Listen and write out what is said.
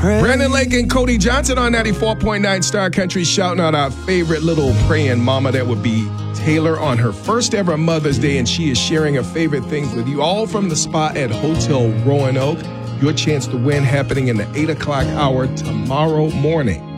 Brandon Lake and Cody Johnson on 94.9 Star Country shouting out our favorite little praying mama. That would be Taylor on her first ever Mother's Day, and she is sharing her favorite things with you, all from the spa at Hotel Roanoke. Your chance to win happening in the 8 o'clock hour tomorrow morning.